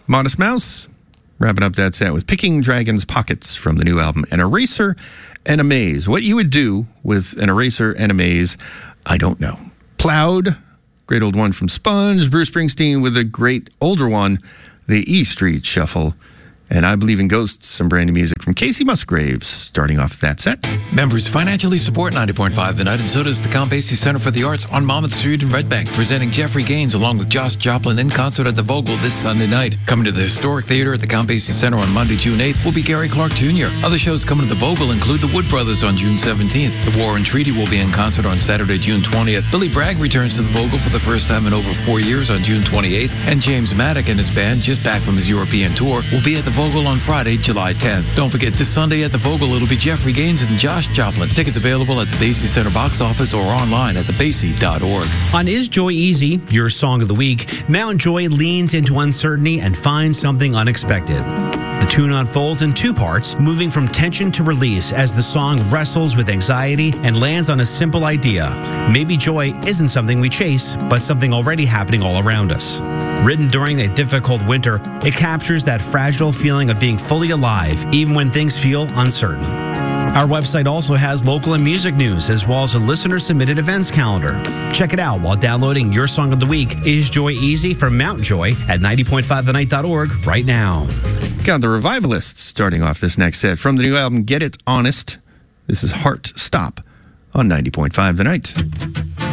Modest Mouse, wrapping up that set with Picking Dragon's Pockets from the new album, An Eraser and a Maze. What you would do with an eraser and a maze, I don't know. Plowed, great old one from Sponge. Bruce Springsteen with a great older one, the E Street Shuffle. And I Believe in Ghosts, some brand new music from Casey Musgraves, starting off that set. Members financially support 90.5 The Night, and so does the Count Basie Center for the Arts on Monmouth Street in Red Bank, presenting Jeffrey Gaines along with Josh Joplin in concert at the Vogel this Sunday night. Coming to the Historic Theater at the Count Basie Center on Monday, June 8th will be Gary Clark Jr. Other shows coming to the Vogel include the Wood Brothers on June 17th. The War and Treaty will be in concert on Saturday, June 20th. Billy Bragg returns to the Vogel for the first time in over 4 years on June 28th, and James Maddock and his band, just back from his European tour, will be at the Vogel on Friday, July 10th. Don't forget, this Sunday at the Vogel, it'll be Jeffrey Gaines and Josh Joplin. Tickets available at the Basie Center box office or online at thebasie.org. On Is Joy Easy, your song of the week, Mount Joy leans into uncertainty and finds something unexpected. The tune unfolds in two parts, moving from tension to release as the song wrestles with anxiety and lands on a simple idea. Maybe joy isn't something we chase, but something already happening all around us. Written during a difficult winter, it captures that fragile feeling of being fully alive, even when things feel uncertain. Our website also has local and music news, as well as a listener-submitted events calendar. Check it out while downloading your song of the week, Is Joy Easy, from Mount Joy at 90.5thenight.org right now. Got the Revivalists starting off this next set from the new album, Get It Honest. This is Heart Stop on 90.5 The Night.